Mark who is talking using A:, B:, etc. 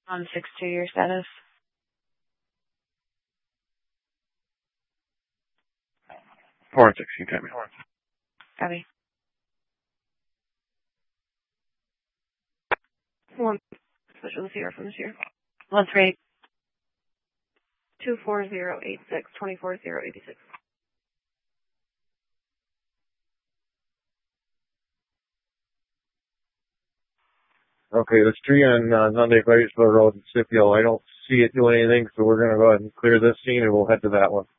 A: On 6-2 your status.
B: Four and 6, you tell me.
A: Copy. 1. Special zero from this year. 138. 24086 24086.
B: Okay, this tree on Sunday Claysville Road in Scipio, I don't see it doing anything, so we're going to go ahead and clear this scene and we'll head to that one.